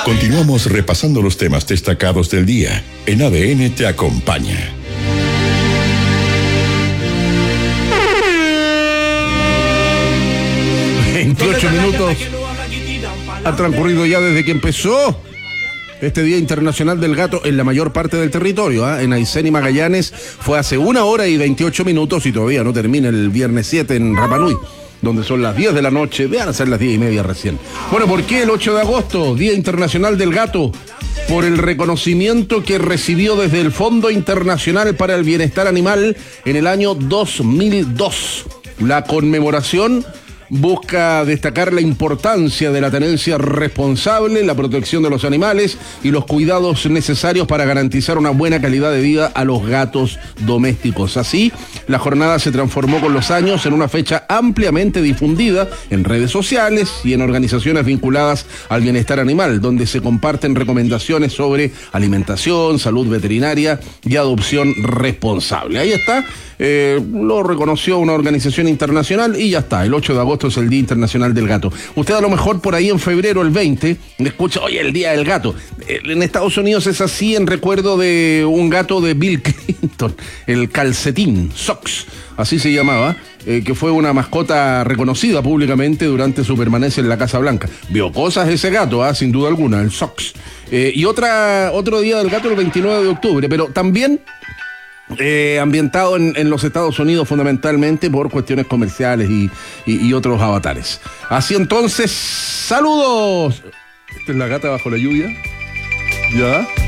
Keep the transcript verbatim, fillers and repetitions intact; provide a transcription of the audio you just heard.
Continuamos repasando los temas destacados del día. En A D N te acompaña. veintiocho minutos ha transcurrido ya desde que empezó este Día Internacional del Gato en la mayor parte del territorio, ¿eh? En Aysén y Magallanes fue hace una hora y veintiocho minutos y todavía no termina el viernes siete en Rapa Nui, donde son las diez de la noche, vean a ser las diez y media recién. Bueno, ¿por qué el ocho de agosto, Día Internacional del Gato? Por el reconocimiento que recibió desde el Fondo Internacional para el Bienestar Animal en el año dos mil dos. La conmemoración busca destacar la importancia de la tenencia responsable, la protección de los animales y los cuidados necesarios para garantizar una buena calidad de vida a los gatos domésticos. Así, la jornada se transformó con los años en una fecha ampliamente difundida en redes sociales y en organizaciones vinculadas al bienestar animal, donde se comparten recomendaciones sobre alimentación, salud veterinaria y adopción responsable. Ahí está. Eh, lo reconoció una organización internacional y ya está, el ocho de agosto es el Día Internacional del Gato. Usted a lo mejor por ahí en febrero, el veinte, escucha, oye, el Día del Gato. En Estados Unidos es así en recuerdo de un gato de Bill Clinton, el calcetín, Socks, así se llamaba, eh, que fue una mascota reconocida públicamente durante su permanencia en la Casa Blanca. Vio cosas ese gato, ¿eh? Sin duda alguna, el Socks. Eh, y otra, otro Día del Gato el veintinueve de octubre, pero también Eh, ambientado en, en los Estados Unidos fundamentalmente por cuestiones comerciales y, y, y otros avatares. Así entonces, ¡saludos! Esta es la gata bajo la lluvia. ¿Ya?